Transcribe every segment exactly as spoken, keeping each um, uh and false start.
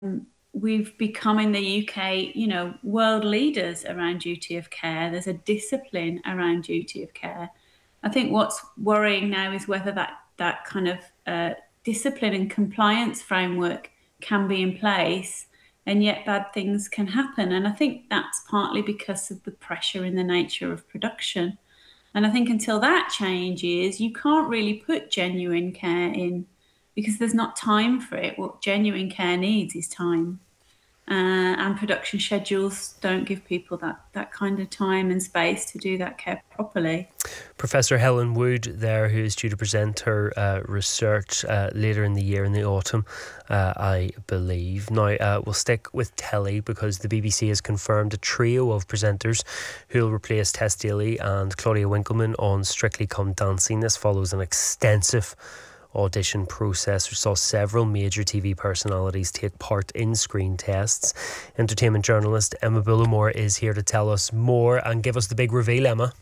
we've become in the U K, you know, world leaders around duty of care. There's a discipline around duty of care. I think what's worrying now is whether that that kind of uh, discipline and compliance framework can be in place, and yet bad things can happen. And I think that's partly because of the pressure in the nature of production. And I think until that changes, you can't really put genuine care in because there's not time for it. What genuine care needs is time. Uh, and production schedules don't give people that, that kind of time and space to do that care properly. Professor Helen Wood there, who is due to present her uh, research uh, later in the year, in the autumn, uh, I believe. Now, uh, we'll stick with telly because the B B C has confirmed a trio of presenters who will replace Tess Daly and Claudia Winkleman on Strictly Come Dancing. This follows an extensive audition process which saw several major T V personalities take part in screen tests. Entertainment journalist Emma Bullimore is here to tell us more and give us the big reveal, Emma.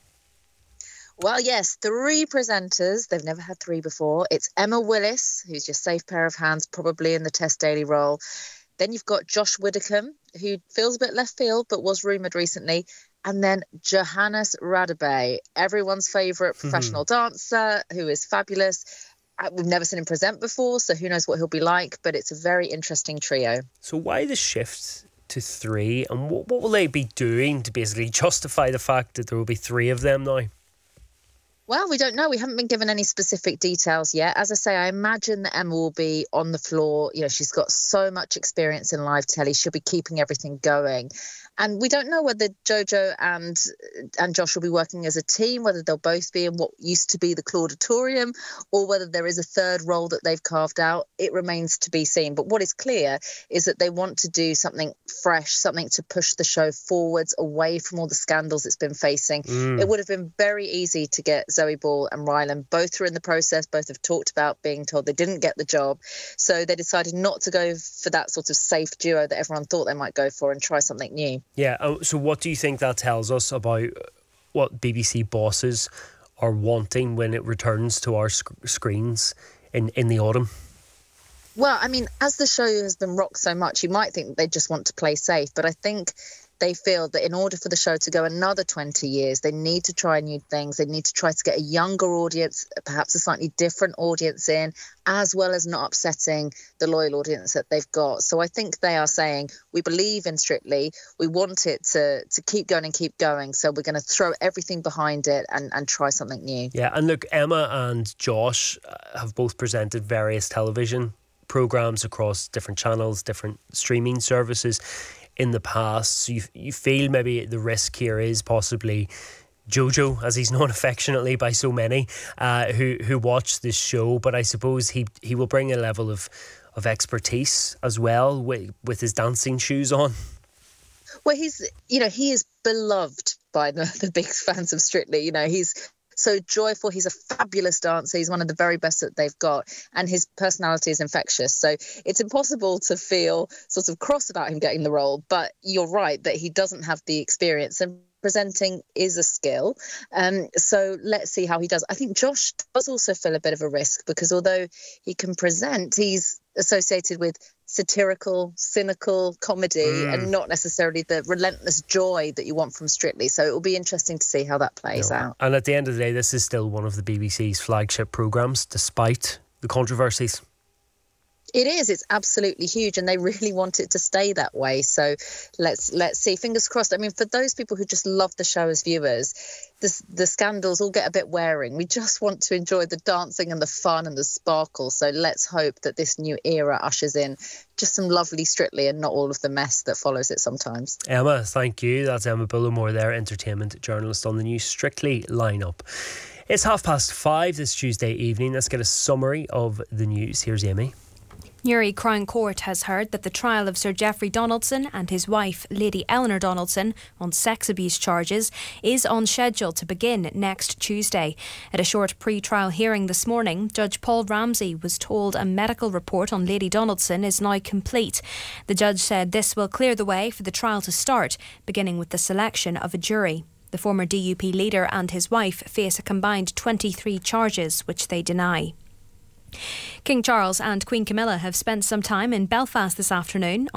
Well, yes, three presenters. They've never had three before. It's Emma Willis, who's your safe pair of hands, probably in the Tess Daly role. Then you've got Josh Widdicombe, who feels a bit left field, but was rumoured recently. And then Johannes Radebe, everyone's favourite professional dancer, who is fabulous. We've never seen him present before, so who knows what he'll be like, but it's a very interesting trio. So why the shift to three, and what, what will they be doing to basically justify the fact that there will be three of them now? Well, we don't know. We haven't been given any specific details yet. As I say, I imagine that Emma will be on the floor. You know, she's got so much experience in live telly. She'll be keeping everything going. And we don't know whether Jojo and and Josh will be working as a team, whether they'll both be in what used to be the Clauditorium, or whether there is a third role that they've carved out. It remains to be seen. But what is clear is that they want to do something fresh, something to push the show forwards, away from all the scandals it's been facing. Mm. It would have been very easy to get Zoe Ball and Rylan. Both are in the process. Both have talked about being told they didn't get the job. So they decided not to go for that sort of safe duo that everyone thought they might go for and try something new. Yeah, so what do you think that tells us about what B B C bosses are wanting when it returns to our sc- screens in, in the autumn? Well, I mean, as the show has been rocked so much, you might think that they just want to play safe, but I think they feel that in order for the show to go another twenty years, they need to try new things. They need to try to get a younger audience, perhaps a slightly different audience in, as well as not upsetting the loyal audience that they've got. So I think they are saying, we believe in Strictly, we want it to, to keep going and keep going. So we're going to throw everything behind it and, and try something new. Yeah, and look, Emma and Josh have both presented various television programmes across different channels, different streaming services in the past. So you, you feel maybe the risk here is possibly Jojo, as he's known affectionately by so many uh, who who watch this show, but I suppose he he will bring a level of of expertise as well with, with his dancing shoes on. Well, he's, you know, he is beloved by the, the big fans of Strictly. You know, he's so joyful. He's a fabulous dancer. He's one of the very best that they've got. And his personality is infectious. So it's impossible to feel sort of cross about him getting the role. But you're right that he doesn't have the experience. And presenting is a skill. Um, so let's see how he does. I think Josh does also feel a bit of a risk because although he can present, he's associated with satirical, cynical comedy mm. and not necessarily the relentless joy that you want from Strictly. So it will be interesting to see how that plays yeah. out. And at the end of the day, this is still one of the B B C's flagship programmes, despite the controversies. It is. It's absolutely huge, and they really want it to stay that way. So let's let's see. Fingers crossed. I mean, for those people who just love the show as viewers, the, the scandals all get a bit wearing. We just want to enjoy the dancing and the fun and the sparkle. So let's hope that this new era ushers in just some lovely Strictly and not all of the mess that follows it sometimes. Emma, thank you. That's Emma Bullimore there, entertainment journalist on the new Strictly lineup. It's half past five this Tuesday evening. Let's get a summary of the news. Here's Amy. Newry Crown Court has heard that the trial of Sir Geoffrey Donaldson and his wife, Lady Eleanor Donaldson, on sex abuse charges is on schedule to begin next Tuesday. At a short pre-trial hearing this morning, Judge Paul Ramsey was told a medical report on Lady Donaldson is now complete. The judge said this will clear the way for the trial to start, beginning with the selection of a jury. The former D U P leader and his wife face a combined twenty-three charges, which they deny. King Charles and Queen Camilla have spent some time in Belfast this afternoon